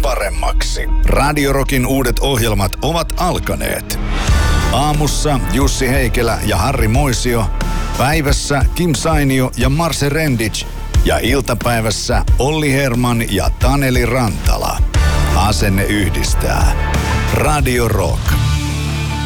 paremmaksi. Radio Rockin uudet ohjelmat ovat alkaneet. Aamussa Jussi Heikelä ja Harri Moisio. Päivässä Kim Sainio ja Marse Rendic. Ja iltapäivässä Olli Herman ja Taneli Rantala. Asenne yhdistää. Radio Rock.